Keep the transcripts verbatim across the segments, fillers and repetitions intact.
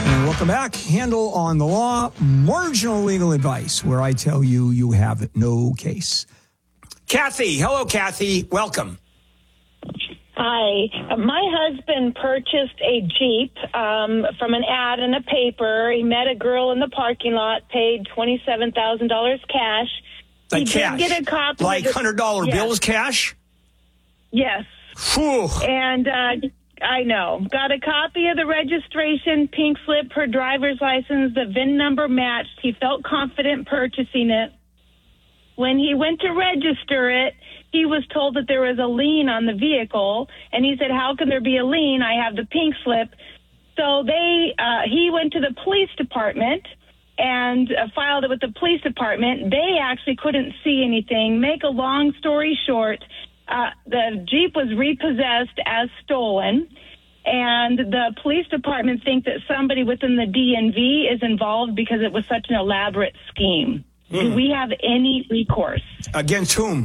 And welcome back. Handle on the Law, marginal legal advice, where I tell you you have no case. Kathy. Hello, Kathy. Welcome. Hi. My husband purchased a Jeep um, from an ad in a paper. He met a girl in the parking lot, paid twenty-seven thousand dollars cash. Like he cash? did get a copy. Like one hundred dollar yes. bills cash? Yes. Whew. And uh, I know. Got a copy of the registration, pink slip, her driver's license, the V I N number matched. He felt confident purchasing it. When he went to register it, he was told that there was a lien on the vehicle, and he said, how can there be a lien? I have the pink slip. So they, uh, he went to the police department and uh, filed it with the police department. They actually couldn't see anything. Make a long story short, uh, the Jeep was repossessed as stolen, and the police department think that somebody within the D M V is involved because it was such an elaborate scheme. Mm. Do we have any recourse? Against whom?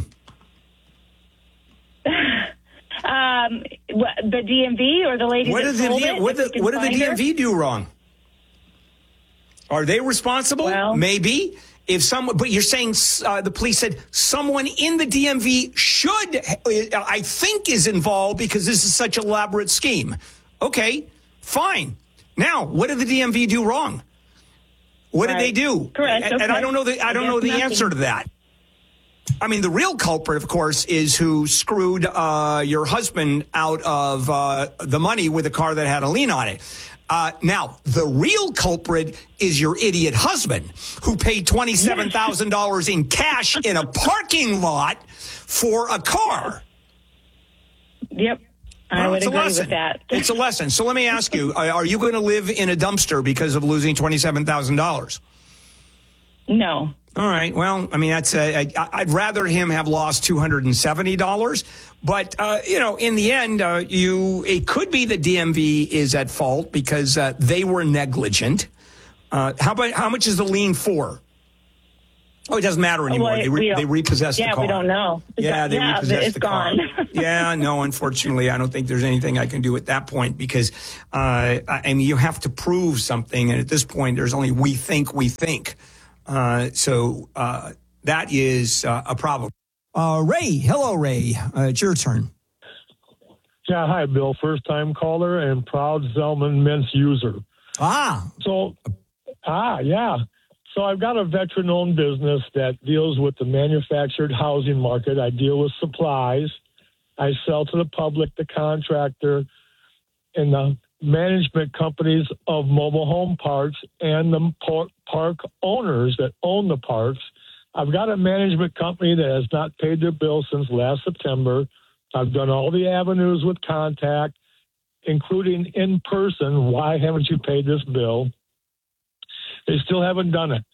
Um, the D M V or the lady what that did sold the, it? What, the, what did the D M V her? do wrong? Are they responsible? Well, maybe. If someone, but you're saying uh, the police said someone in the D M V should, I think, is involved because this is such an elaborate scheme. Okay, fine. Now, what did the D M V do wrong? What right. did they do? Correct. And, okay. and I don't know the I don't I know the nothing. answer to that. I mean, the real culprit, of course, is who screwed uh, your husband out of uh, the money with a car that had a lien on it. Uh, now, the real culprit is your idiot husband who paid twenty-seven thousand dollars in cash in a parking lot for a car. Yep. I well, would it's agree a lesson. with that. It's a lesson. So let me ask you, are you going to live in a dumpster because of losing twenty-seven thousand dollars? No. All right. Well, I mean, that's a, I, I'd rather him have lost two hundred seventy dollars. But, uh, you know, in the end, uh, you it could be the D M V is at fault because uh, they were negligent. Uh, how about how much is the lien for? Oh, it doesn't matter anymore. Well, they, re- they repossessed yeah, the car. we don't know. Yeah, they yeah, repossessed it's the gone. car. Yeah, no, unfortunately, I don't think there's anything I can do at that point because, uh, I mean, you have to prove something. And at this point, there's only we think, we think. Uh, so uh, that is uh, a problem. Uh, Ray, hello, Ray. Uh, it's your turn. Yeah, hi, Bill. First-time caller and proud Zellman mince user. Ah. So, ah, yeah. So I've got a veteran-owned business that deals with the manufactured housing market. I deal with supplies. I sell to the public, the contractor, and the management companies of mobile home parks and the park owners that own the parks. I've got a management company that has not paid their bill since last September. I've done all the avenues with contact, including in person. Why haven't you paid this bill? They still haven't done it.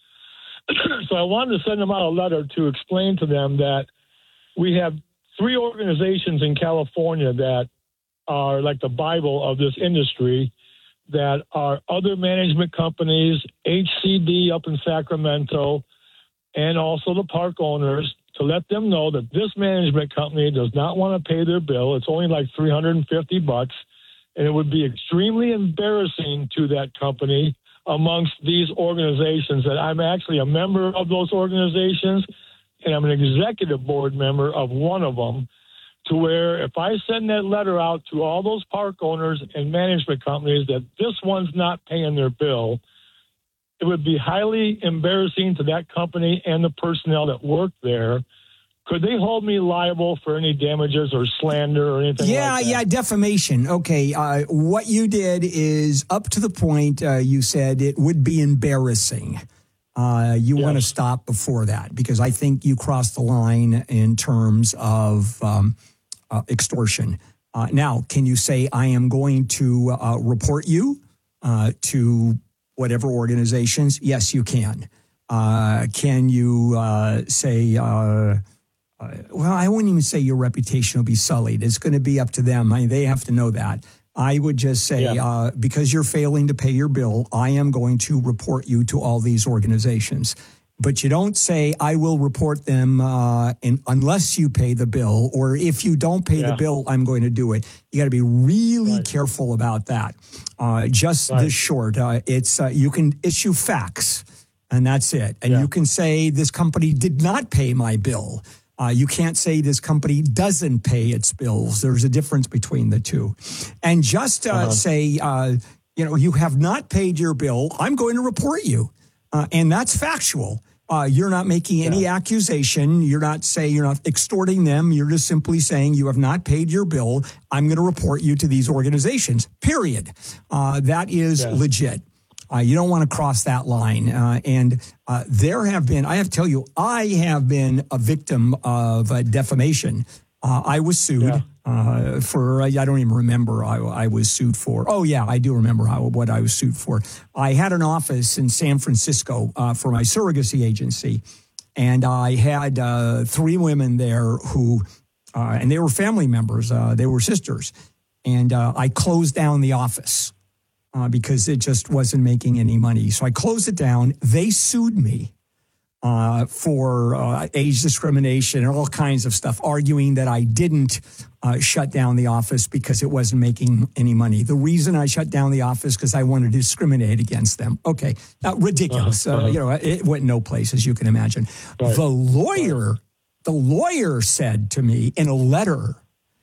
So I wanted to send them out a letter to explain to them that we have three organizations in California that are like the Bible of this industry, that are other management companies, H C D up in Sacramento, and also the park owners, to let them know that this management company does not want to pay their bill. It's only like three hundred fifty bucks, and it would be extremely embarrassing to that company amongst these organizations that I'm actually a member of those organizations, and I'm an executive board member of one of them, to where if I send that letter out to all those park owners and management companies that this one's not paying their bill, it would be highly embarrassing to that company and the personnel that work there. Could they hold me liable for any damages or slander or anything yeah, like that? Yeah, defamation. Okay, uh, what you did is up to the point uh, you said it would be embarrassing. Uh, you yes. want to stop before that because I think you crossed the line in terms of um, uh, extortion. Uh, now, can you say, I am going to uh, report you uh, to whatever organizations? Yes, you can. Uh, can you uh, say... Uh, Uh, well, I wouldn't even say your reputation will be sullied. It's going to be up to them. I mean, they have to know that. I would just say, yeah. uh, because you're failing to pay your bill, I am going to report you to all these organizations. but you don't say, I will report them uh, in, unless you pay the bill, or if you don't pay yeah. the bill, I'm going to do it. You got to be really right. careful about that. Uh, just right. this short, uh, it's uh, you can issue facts, and that's it. And yeah. you can say, this company did not pay my bill. Uh, you can't say this company doesn't pay its bills. There's a difference between the two. And just uh, uh-huh. say, uh, you know, you have not paid your bill. I'm going to report you. Uh, and that's factual. Uh, you're not making any yeah. accusation. You're not saying, you're not extorting them. You're just simply saying you have not paid your bill. I'm going to report you to these organizations, period. Uh, that is yeah. legit. Uh, you don't want to cross that line. Uh, and uh, there have been, I have to tell you, I have been a victim of uh, defamation. Uh, I was sued yeah. uh, for, uh, I don't even remember I, I was sued for. Oh, yeah, I do remember how, what I was sued for. I had an office in San Francisco uh, for my surrogacy agency. And I had uh, three women there who, uh, and they were family members. Uh, they were sisters. And uh, I closed down the office. Uh, because it just wasn't making any money. So I closed it down. They sued me uh, for uh, age discrimination and all kinds of stuff, arguing that I didn't uh, shut down the office because it wasn't making any money. The reason I shut down the office because I wanted to discriminate against them. Okay, uh, ridiculous. Uh-huh. Uh, you know, it went no place, as you can imagine. Right. The lawyer, the lawyer said to me in a letter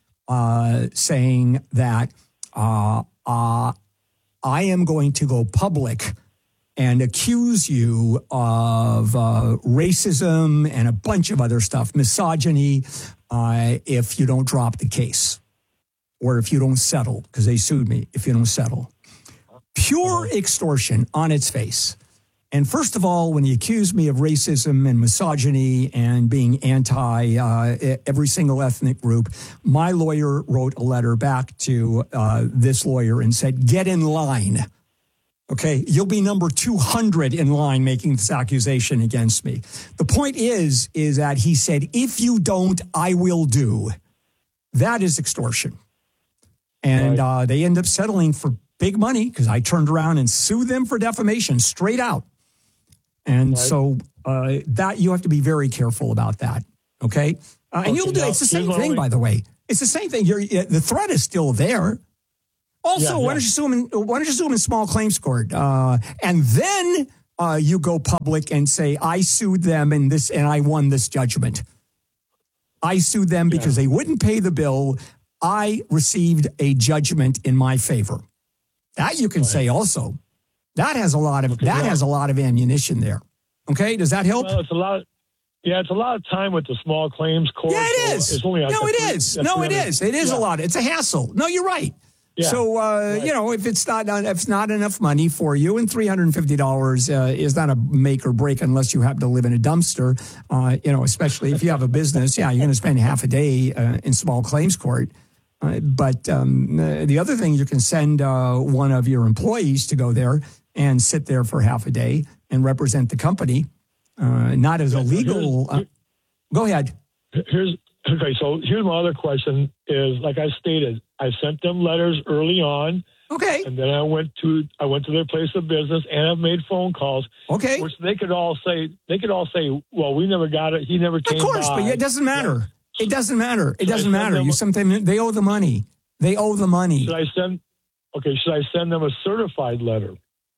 uh, saying that uh, uh, I am going to go public and accuse you of uh, racism and a bunch of other stuff, misogyny, uh, if you don't drop the case or if you don't settle, because they sued me if you don't settle. Pure extortion on its face. And first of all, when he accused me of racism and misogyny and being anti uh, every single ethnic group, my lawyer wrote a letter back to uh, this lawyer and said, get in line. Okay, you'll be number two hundred in line making this accusation against me. The point is, is that he said, if you don't, I will do. That is extortion. And right. uh, they end up settling for big money because I turned around and sued them for defamation straight out. And right. so uh, that you have to be very careful about that. Okay. Uh, and okay, you'll do, it's the same thing, by the way. It's the same thing. You're, the threat is still there. Also, yeah, yeah. why don't you sue them in, why don't you sue them in small claims court? Uh, and then uh, you go public and say, I sued them in this and I won this judgment. I sued them because yeah. they wouldn't pay the bill. I received a judgment in my favor. That you can right. say also. That has a lot of okay, that yeah. has a lot of ammunition there. Okay, does that help? Well, it's a lot. Yeah, it's a lot of time with the small claims court. Yeah, it is. So it's only like no, it three, is. No, it is. It is yeah. a lot. It's a hassle. No, you're right. Yeah. So uh, right. you know, if it's not if it's not enough money for you, and three hundred and fifty dollars uh, is not a make or break unless you happen to live in a dumpster. Uh, you know, especially if you have a business. Yeah, you're going to spend half a day uh, in small claims court. Uh, but um, uh, the other thing, you can send uh, one of your employees to go there and sit there for half a day and represent the company, uh, not as a legal. Uh, go ahead. Here's okay. So here's my other question: is like I stated, I sent them letters early on. Okay. And then I went to I went to their place of business and I've made phone calls. Okay. Which they could all say they could all say, well, we never got it. He never came. Of course, by. but it doesn't matter. Yeah. It doesn't matter. It should doesn't matter. You sometimes they owe the money. They owe the money. Should I send? Okay. Should I send them a certified letter?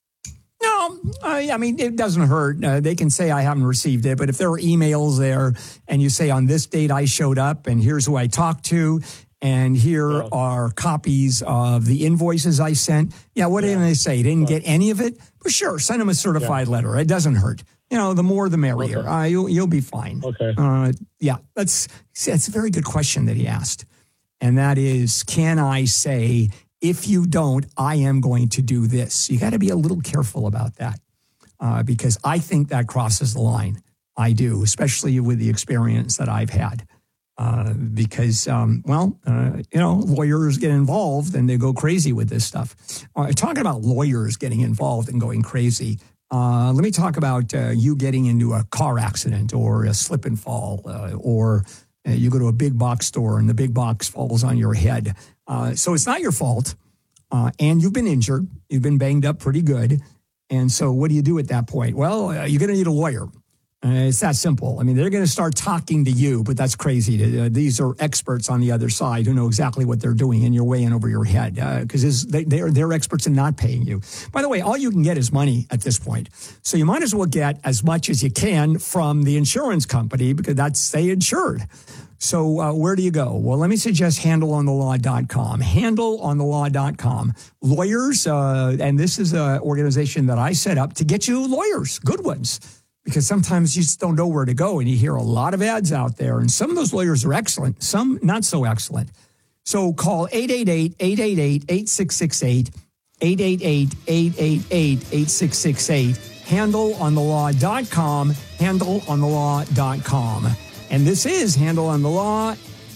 No, uh, I mean, it doesn't hurt. Uh, they can say I haven't received it, but if there are emails there and you say on this date I showed up and here's who I talked to and here yeah. are copies of the invoices I sent. Yeah, what yeah. did they say? Didn't get any of it? But sure, send them a certified yeah. letter. It doesn't hurt. You know, the more the merrier. Okay. Uh, you'll, you'll be fine. Okay. Uh, yeah, that's, that's a very good question that he asked. And that is, can I say, if you don't, I am going to do this? You got to be a little careful about that uh, because I think that crosses the line. I do, especially with the experience that I've had. Uh, because, um, well, uh, you know, lawyers get involved and they go crazy with this stuff. Uh, talking about lawyers getting involved and going crazy, uh, let me talk about uh, you getting into a car accident or a slip and fall uh, or uh, you go to a big box store and the big box falls on your head. Uh, so it's not your fault, uh, and you've been injured. You've been banged up pretty good. And so what do you do at that point? Well, uh, you're going to need a lawyer. Uh, it's that simple. I mean, they're going to start talking to you, but that's crazy. Uh, these are experts on the other side who know exactly what they're doing, and you're way in over your head because uh, they, they're, they're experts in not paying you. By the way, all you can get is money at this point. So you might as well get as much as you can from the insurance company because that's they insured. So uh, where do you go? Well, let me suggest handle on the law dot com. handle on the law dot com. Lawyers, uh, and this is an organization that I set up to get you lawyers, good ones. Because sometimes you just don't know where to go, and you hear a lot of ads out there, and some of those lawyers are excellent, some not so excellent. So call eight eight eight, eight eight eight, eight six six eight, eight eight eight, eight eight eight, eight six six eight, handle on the law dot com, handle on the law dot com. And this is Handle on the Law.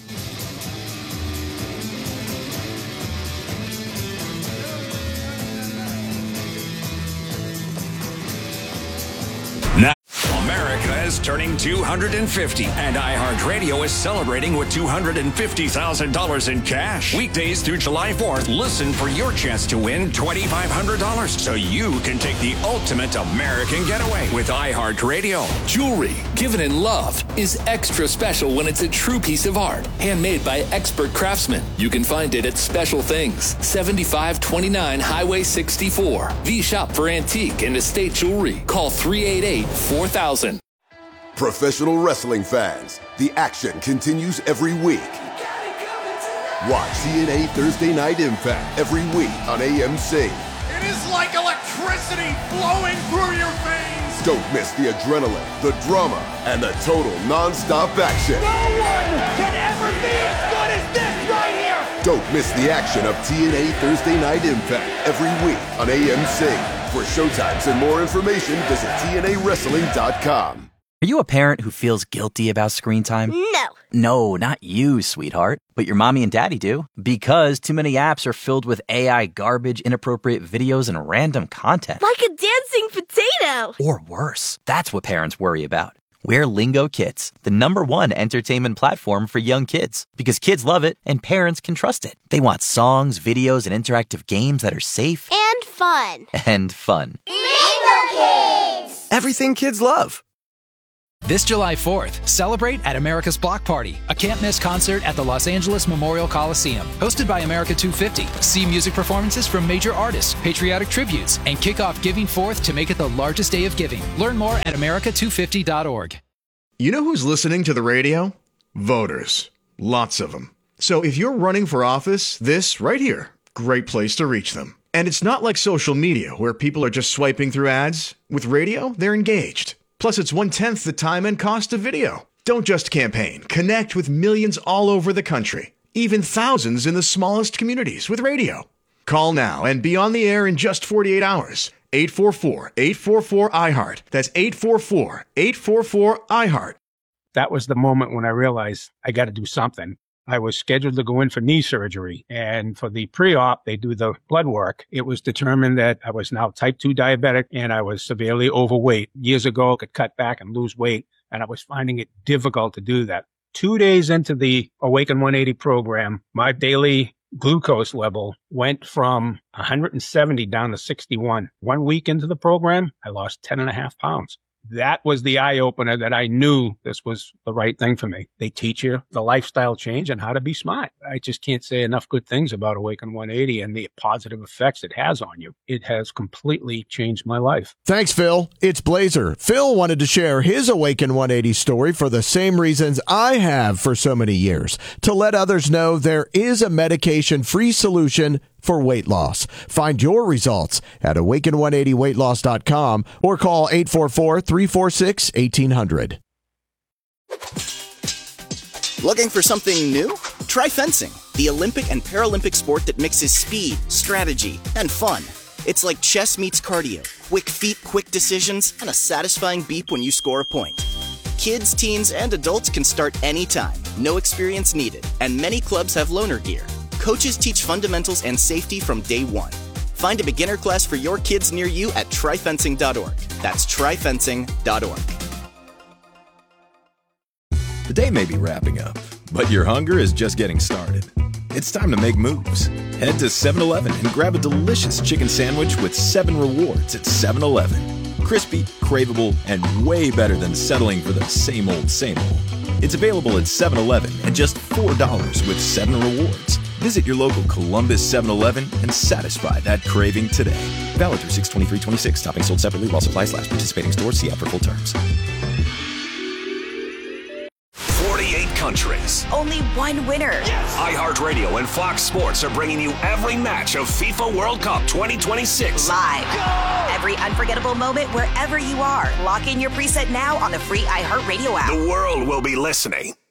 America is turning two hundred fifty, and iHeartRadio is celebrating with two hundred fifty thousand dollars in cash. Weekdays through July fourth, listen for your chance to win two thousand five hundred dollars so you can take the ultimate American getaway with iHeartRadio. Jewelry given in love is extra special when it's a true piece of art, handmade by expert craftsmen. You can find it at Special Things, seventy-five twenty-nine Highway sixty-four. The shop for antique and estate jewelry. Call three eight eight, four thousand. Professional wrestling fans, the action continues every week. Watch T N A Thursday Night Impact every week on A M C. It is like electricity flowing through your veins. Don't miss the adrenaline, the drama, and the total non-stop action. No one can ever be as good as this right here. Don't miss the action of T N A Thursday Night Impact every week on A M C. For showtimes and more information, visit T N A wrestling dot com. Are you a parent who feels guilty about screen time? No. No, not you, sweetheart. But your mommy and daddy do. Because too many apps are filled with A I garbage, inappropriate videos, and random content. Like a dancing potato. Or worse. That's what parents worry about. We're Lingo Kids, the number one entertainment platform for young kids. Because kids love it and parents can trust it. They want songs, videos, and interactive games that are safe. And fun. And fun. Lingo Kids! Everything kids love. This July fourth, celebrate at America's Block Party, a can't-miss concert at the Los Angeles Memorial Coliseum. Hosted by America two fifty. See music performances from major artists, patriotic tributes, and kick off Giving Fourth to make it the largest day of giving. Learn more at America two fifty dot org. You know who's listening to the radio? Voters. Lots of them. So if you're running for office, this right here, great place to reach them. And it's not like social media where people are just swiping through ads. With radio, they're engaged. Plus, it's one-tenth the time and cost of video. Don't just campaign. Connect with millions all over the country, even thousands in the smallest communities with radio. Call now and be on the air in just forty-eight hours. eight four four, eight four four, I heart. That's eight four four, eight four four, I heart. That was the moment when I realized I got to do something. I was scheduled to go in for knee surgery, and for the pre-op, they do the blood work. It was determined that I was now type two diabetic and I was severely overweight. Years ago, I could cut back and lose weight, and I was finding it difficult to do that. Two days into the Awaken one eighty program, my daily glucose level went from one hundred seventy down to sixty-one. One week into the program, I lost ten and a half pounds. That was the eye-opener that I knew this was the right thing for me. They teach you the lifestyle change and how to be smart. I just can't say enough good things about Awaken one eighty and the positive effects it has on you. It has completely changed my life. Thanks, Phil. It's Blazer. Phil wanted to share his Awaken one eighty story for the same reasons I have for so many years, to let others know there is a medication-free solution for weight loss. Find your results at awaken one eighty weight loss dot com or call eight four four, three four six, one eight hundred. Looking for something new? Try fencing, the Olympic and Paralympic sport that mixes speed, strategy, and fun. It's like chess meets cardio. Quick feet, quick decisions, and a satisfying beep when you score a point. Kids, teens, and adults can start anytime. No experience needed, and many clubs have loaner gear. Coaches teach fundamentals and safety from day one. Find a beginner class for your kids near you at try fencing dot org. That's try fencing dot org. The day may be wrapping up, but your hunger is just getting started. It's time to make moves. Head to seven eleven and grab a delicious chicken sandwich with seven rewards at seven eleven. Crispy, craveable, and way better than settling for the same old, same old. It's available at seven eleven at just four dollars with seven rewards. Visit your local Columbus seven eleven and satisfy that craving today. Valid through six twenty-three twenty-six. Topping sold separately while supplies last. Participating stores. See app for full terms. forty-eight countries. Only one winner. Yes. iHeartRadio and Fox Sports are bringing you every match of FIFA World Cup twenty twenty-six. Live. Go! Every unforgettable moment wherever you are. Lock in your preset now on the free iHeartRadio app. The world will be listening.